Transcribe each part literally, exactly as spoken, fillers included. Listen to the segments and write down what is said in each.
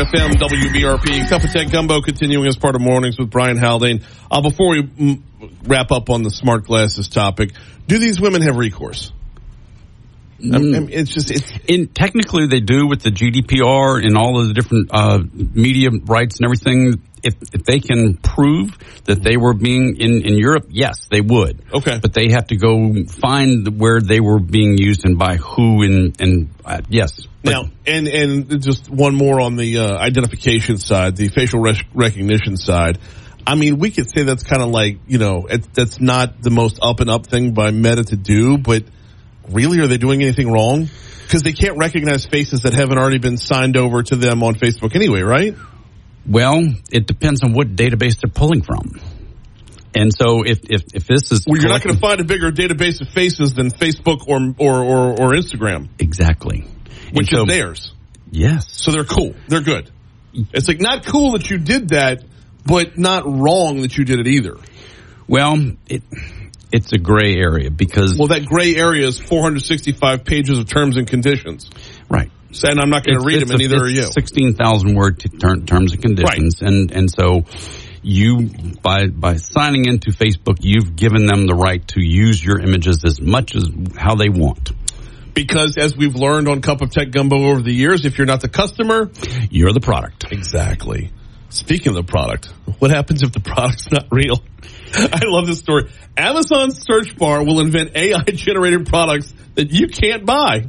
F M W B R P. Cup of Tech Gumbo continuing as part of Mornings with Brian Haldane. Uh, before we m- wrap up on the smart glasses topic, do these women have recourse? Mm. I mean, it's just it's in technically they do with the G D P R and all of the different uh, media rights and everything. If, if they can prove that they were being in, in Europe, yes, they would. Okay. But they have to go find where they were being used and by who and, and uh, yes. But now, and, and just one more on the uh, identification side, the facial rec- recognition side. I mean, we could say that's kind of like, you know, it, that's not the most up and up thing by Meta to do, but really, are they doing anything wrong? Because they can't recognize faces that haven't already been signed over to them on Facebook anyway, right? Well, it depends on what database they're pulling from. And so if if, if this is... Well, you're not going to find a bigger database of faces than Facebook or or, or, or Instagram. Exactly. Which so, is theirs. Yes. So they're cool. They're good. It's like not cool that you did that, but not wrong that you did it either. Well, it... It's a gray area because... Well, that gray area is four hundred sixty-five pages of terms and conditions. Right. So, and I'm not going to read them, and neither are you. sixteen thousand word t- ter- terms and conditions. Right. And and so you, by by signing into Facebook, you've given them the right to use your images as much as how they want. Because as we've learned on Cup of Tech Gumbo over the years, if you're not the customer... You're the product. Exactly. Speaking of the product, what happens if the product's not real? I love this story. Amazon's search bar will invent A I-generated products that you can't buy.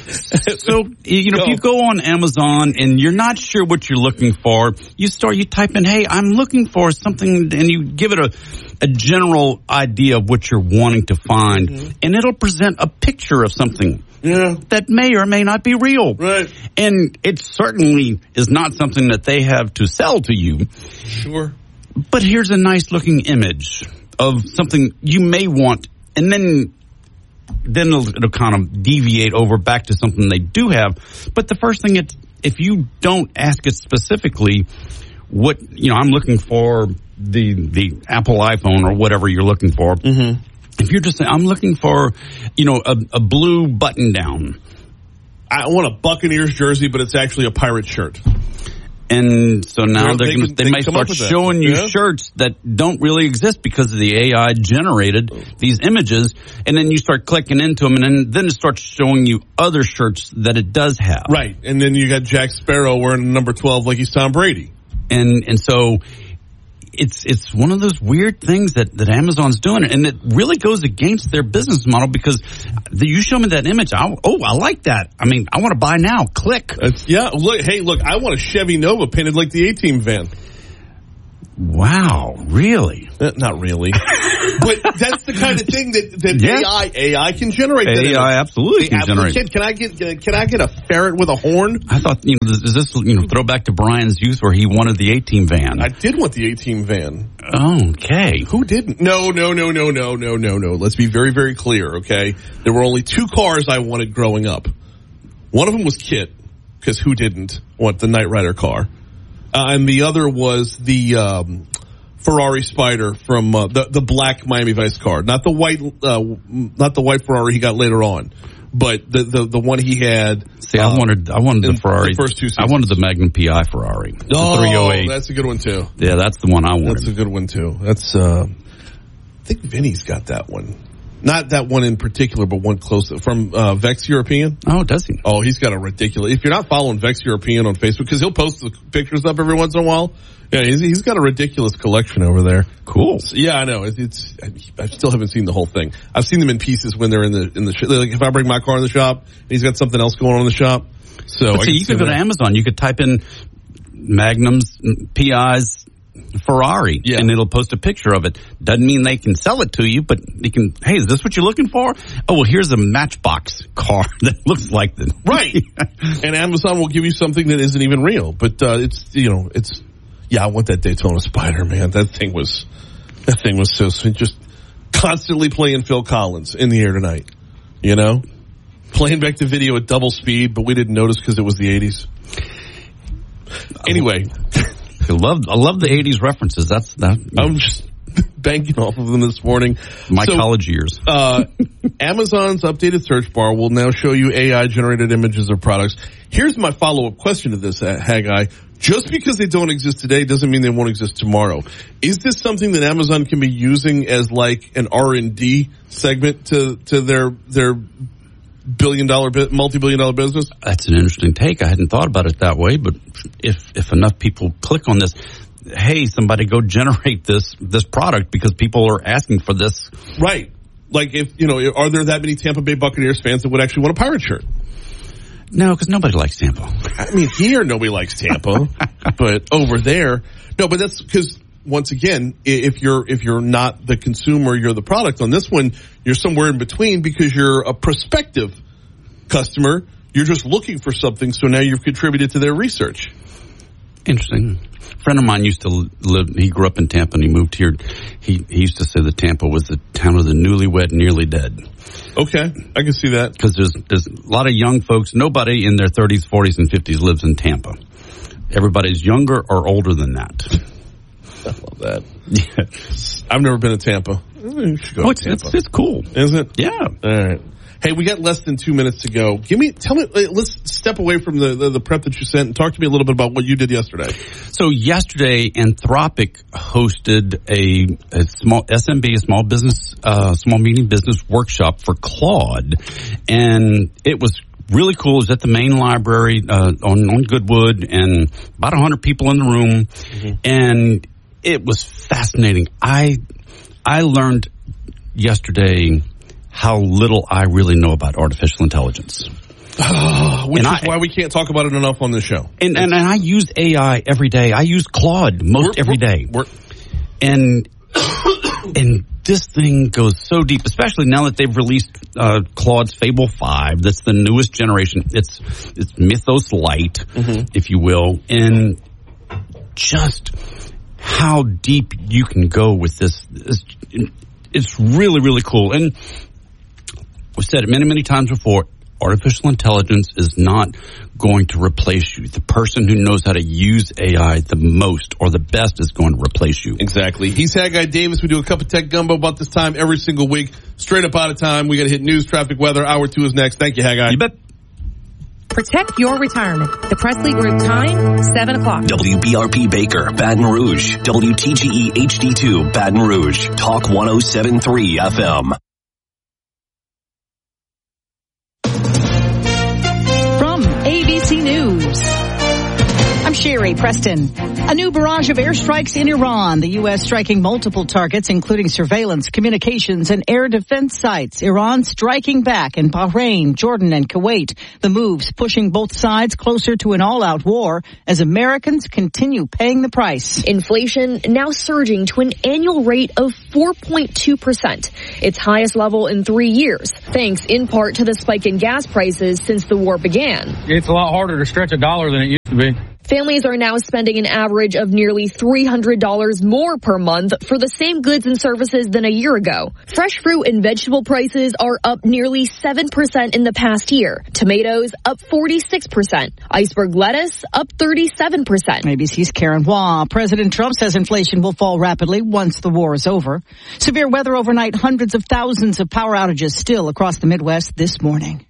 So, you know, go. If you go on Amazon and you're not sure what you're looking for, you start, you type in, hey, I'm looking for something, and you give it a, a general idea of what you're wanting to find, mm-hmm. and it'll present a picture of something. Yeah. That may or may not be real. Right. And it certainly is not something that they have to sell to you. Sure. But here's a nice looking image of something you may want, and then then it'll, it'll kind of deviate over back to something they do have. But the first thing, it's, if you don't ask it specifically, what, you know, I'm looking for the the Apple iPhone or whatever you're looking for. Mm-hmm. If you're just saying, I'm looking for, you know, a, a blue button down. I want a Buccaneers jersey, but it's actually a pirate shirt. And so now well, they're they, gonna, can, they, they may start showing you yeah. shirts that don't really exist because of the A I generated these images, and then you start clicking into them, and then, then it starts showing you other shirts that it does have. Right, and then you got Jack Sparrow wearing number twelve like he's Tom Brady. And and so it's it's one of those weird things that, that Amazon's doing, and it really goes against their business model because the, you show me that image, I, oh, I like that. I mean, I want to buy now. Click. It's, yeah, look, hey, look, I want a Chevy Nova painted like the A-Team van. Wow, really? Uh, not really. But that's the kind of thing that, that yes. A I A I can generate. A I absolutely can generate. Can, can I get can I get a ferret with a horn? I thought, you know, does this, you know, throw back to Brian's youth where he wanted the A-Team van? I did want the A-Team van. Okay. Who didn't? No, no, no, no, no, no, no, no. Let's be very, very clear, okay? There were only two cars I wanted growing up. One of them was Kit, because who didn't want the Knight Rider car? Uh, and the other was the um, Ferrari Spider from uh, the the black Miami Vice car, not the white, uh, not the white Ferrari he got later on, but the the, the one he had. See, I uh, wanted I wanted the Ferrari. The first two seasons. I wanted the Magnum P I Ferrari. The oh, three oh eight. That's a good one too. Yeah, that's the one I wanted. That's a good one too. That's uh, I think Vinny's got that one. Not that one in particular, but one close from uh, Vex European. Oh, does he? Oh, he's got a ridiculous. If you're not following Vex European on Facebook, because he'll post the pictures up every once in a while. Yeah, he's, he's got a ridiculous collection over there. Cool. So, yeah, I know. It's, it's. I still haven't seen the whole thing. I've seen them in pieces when they're in the in the sh- like if I bring my car in the shop, and he's got something else going on in the shop. So but see, you could go to Amazon. You could type in Magnums, P Is. Ferrari, yeah. and it'll post a picture of it. Doesn't mean they can sell it to you, but they can, hey, is this what you're looking for? Oh, well, here's a Matchbox car that looks like this. Right. And Amazon will give you something that isn't even real. But uh, it's, you know, it's, yeah, I want that Daytona Spider, man. That thing was, that thing was so sweet. Just constantly playing Phil Collins in the air tonight, you know? Playing back the video at double speed, but we didn't notice because it was the eighties. Anyway. I love, I love the eighties references. That's that. I'm just banking off of them this morning. My so, college years. uh, Amazon's updated search bar will now show you A I-generated images of products. Here's my follow-up question to this, uh, Haggai. Just because they don't exist today doesn't mean they won't exist tomorrow. Is this something that Amazon can be using as like an R and D segment to, to their, their billion dollar, multi-billion dollar business? That's an interesting take. I hadn't thought about it that way, but if, if enough people click on this, hey, somebody go generate this, this product because people are asking for this. Right. Like if, you know, are there that many Tampa Bay Buccaneers fans that would actually want a pirate shirt? No, because nobody likes Tampa. I mean, here nobody likes Tampa, but over there, no. But that's because once again, if you're if you're not the consumer, you're the product. On this one, you're somewhere in between because you're a prospective customer. You're just looking for something, so now you've contributed to their research. Interesting. A friend of mine used to live, he grew up in Tampa and he moved here. He, he used to say that Tampa was the town of the newlywed, nearly dead. Okay, I can see that. Because there's, there's a lot of young folks, nobody in their thirties, forties, and fifties lives in Tampa. Everybody's younger or older than that. I love that. Yeah. I've never been to Tampa. You should go oh, to it's, Tampa. It's, it's cool. Is it? Yeah. All right. Hey, we got less than two minutes to go. Give me, tell me, let's step away from the, the, the prep that you sent and talk to me a little bit about what you did yesterday. So yesterday, Anthropic hosted a, a small S M B, a small business, uh, small medium business workshop for Claude, and it was really cool. It was at the main library uh, on, on Goodwood, and about a hundred people in the room, mm-hmm. and it was fascinating. I I learned yesterday how little I really know about artificial intelligence. Oh, which and is I, why we can't talk about it enough on this show. And, and, and I use A I every day. I use Claude most we're, every we're, day. We're, and and this thing goes so deep, especially now that they've released uh, Claude's Fable five. That's the newest generation. It's it's Mythos Light, mm-hmm. if you will. And just how deep you can go with this. It's, it's really, really cool. And we've said it many, many times before, artificial intelligence is not going to replace you. The person who knows how to use A I the most or the best is going to replace you. Exactly. He's Haggai Davis. We do a cup of tech gumbo about this time every single week. Straight up out of time. We got to hit news, traffic, weather. Hour two is next. Thank you, Haggai. You bet. Protect your retirement. The Presley Group time, seven o'clock. W B R P Baker, Baton Rouge. W T G E H D two, Baton Rouge. Talk one oh seven point three F M. From A B C News, I'm Sherry Preston. A new barrage of airstrikes in Iran. The U S striking multiple targets, including surveillance, communications, and air defense sites. Iran striking back in Bahrain, Jordan, and Kuwait. The moves pushing both sides closer to an all-out war as Americans continue paying the price. Inflation now surging to an annual rate of four point two percent, its highest level in three years, thanks in part to the spike in gas prices since the war began. It's a lot harder to stretch a dollar than it used to be. Families are now spending an average of nearly three hundred dollars more per month for the same goods and services than a year ago. Fresh fruit and vegetable prices are up nearly seven percent in the past year. Tomatoes up forty-six percent. Iceberg lettuce up thirty-seven percent. A B C's Karen Hua. President Trump says inflation will fall rapidly once the war is over. Severe weather overnight, hundreds of thousands of power outages still across the Midwest this morning.